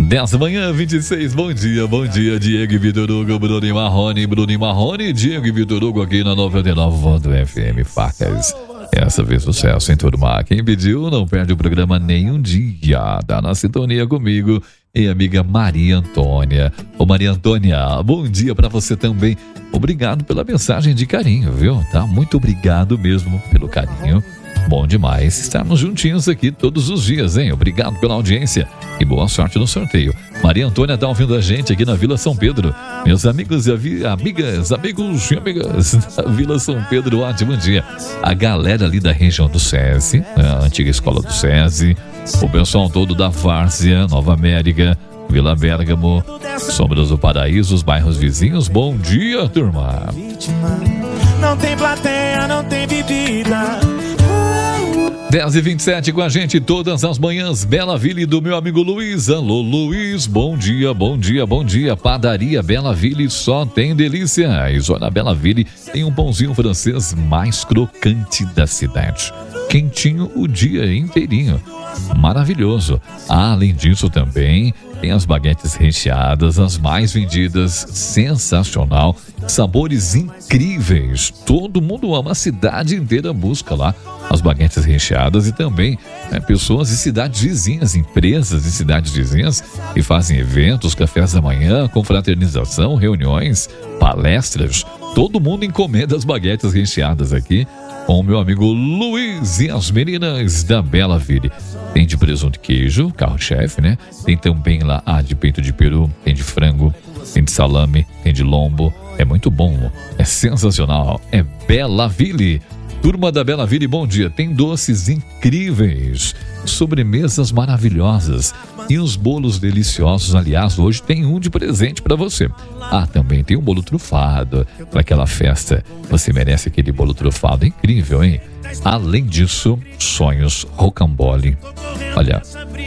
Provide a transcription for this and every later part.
10 da manhã, 26, bom dia, Diego e Vitor Hugo, Bruno e Marrone, Diego e Vitor Hugo aqui na 99 FM Facas. Essa vez sucesso em turma. Quem pediu não perde o programa nenhum dia. Tá na sintonia comigo e amiga Maria Antônia. Ô Maria Antônia, bom dia pra você também. Obrigado pela mensagem de carinho, viu? Tá? Muito obrigado mesmo pelo carinho. Bom demais estarmos juntinhos aqui todos os dias, hein? Obrigado pela audiência e boa sorte no sorteio. Maria Antônia tá ouvindo a gente aqui na Vila São Pedro. Meus amigos e amigos da Vila São Pedro, ótimo dia. A galera ali da região do SESI, a antiga escola do SESI, o pessoal todo da Várzea, Nova América, Vila Bérgamo, Sombras do Paraíso, os bairros vizinhos. Bom dia, turma. Não tem plateia, não tem bebida. 10h27 com a gente todas as manhãs, Bela Ville do meu amigo Luiz. Alô Luiz, bom dia. Padaria Bela Ville só tem delícia. E só na Bela Ville tem um pãozinho francês mais crocante da cidade. Quentinho o dia inteirinho. Maravilhoso. Além disso também tem as baguetes recheadas, as mais vendidas, sensacional, sabores incríveis. Todo mundo ama, a cidade inteira busca lá as baguetes recheadas e também pessoas de cidades vizinhas, empresas de cidades vizinhas que fazem eventos, cafés da manhã, confraternização, reuniões, palestras. Todo mundo encomenda as baguetes recheadas aqui com o meu amigo Luiz e as meninas da Bela Ville. Tem de presunto e queijo, carro-chefe, né? Tem também lá de peito de peru, tem de frango, tem de salame, tem de lombo. É muito bom, é sensacional. É Bela Ville. Turma da Bela Ville, bom dia. Tem doces incríveis, sobremesas maravilhosas e os bolos deliciosos. Aliás, hoje tem um de presente para você. Também tem um bolo trufado para aquela festa. Você merece aquele bolo trufado incrível, hein? Além disso, sonhos rocambole. Olha,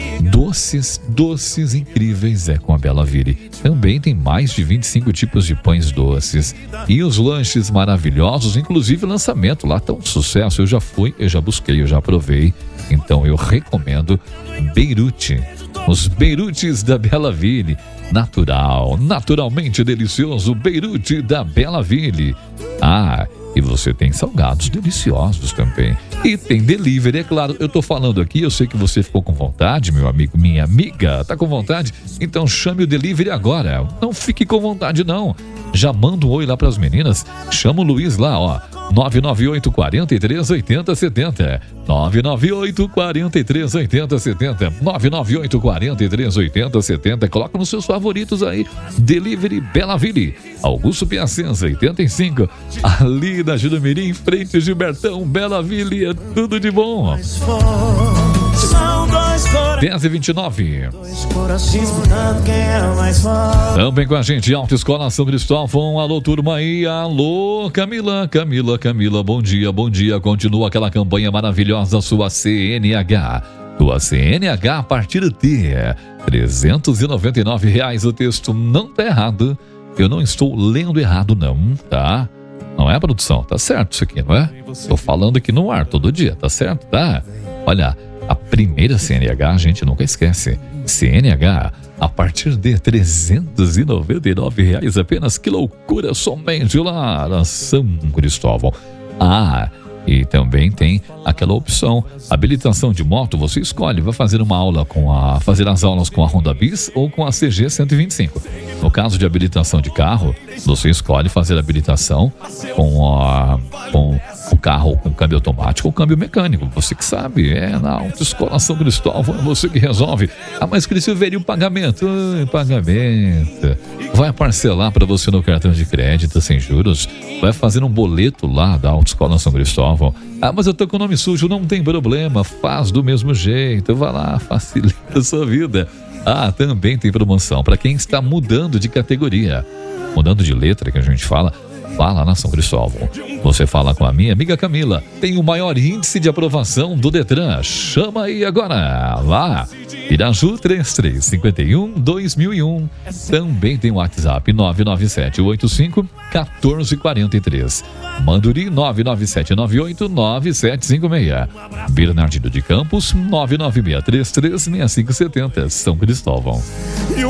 doces incríveis com a Bela Ville. Também tem mais de 25 tipos de pães doces e os lanches maravilhosos, inclusive lançamento lá, tá um sucesso. Eu já fui, eu já busquei, eu já provei. Então eu recomendo Beirute. Os Beirutes da Bela Ville. Naturalmente delicioso Beirute da Bela Ville. E você tem salgados deliciosos também. E tem delivery, é claro. Eu tô falando aqui, eu sei que você ficou com vontade, meu amigo, minha amiga, tá com vontade? Então chame o delivery agora. Não fique com vontade, não. Já manda um oi lá pras meninas. Chama o Luiz lá, ó. 998 43 80 70. 998 43 80 70. 998 43 80 70. Coloca nos seus favoritos aí. Delivery Bela Ville. Augusto Piacenza, 85. Ali da Juramirim, em frente ao Gilbertão, Bela Ville. É tudo de bom. 10h29. Também com a gente, Autoescola São Cristóvão. Alô, turma aí. Alô, Camila. Bom dia. Continua aquela campanha maravilhosa, sua CNH. Tua CNH a partir de R$399. O texto não tá errado. Eu não estou lendo errado, não, tá? Não é, produção? Tá certo isso aqui, não é? Tô falando aqui no ar todo dia, tá certo? Tá? Olha, a primeira CNH a gente nunca esquece. CNH a partir de R$399 apenas. Que loucura, somente lá na São Cristóvão. E também tem aquela opção, habilitação de moto, você escolhe, vai fazer fazer as aulas com a Honda Bis ou com a CG 125. No caso de habilitação de carro, você escolhe fazer a habilitação com o carro com câmbio automático ou câmbio mecânico. Você que sabe, na Autoescola São Cristóvão, é você que resolve. Mas Cristo veio o pagamento. Pagamento. Vai parcelar para você no cartão de crédito sem juros. Vai fazer um boleto lá da Autoescola São Cristóvão. Mas eu tô com o nome sujo, não tem problema. Faz do mesmo jeito. Vai lá, facilita a sua vida. Também tem promoção para quem está mudando de categoria. Mudando de letra, que a gente fala. Vá lá na São Cristóvão. Você fala com a minha amiga Camila. Tem o maior índice de aprovação do Detran. Chama aí agora. Lá. Iraju 3351-2001. Também tem o WhatsApp 99785-1443. Manduri 99798-9756. Bernardino de Campos 99633-6570. São Cristóvão.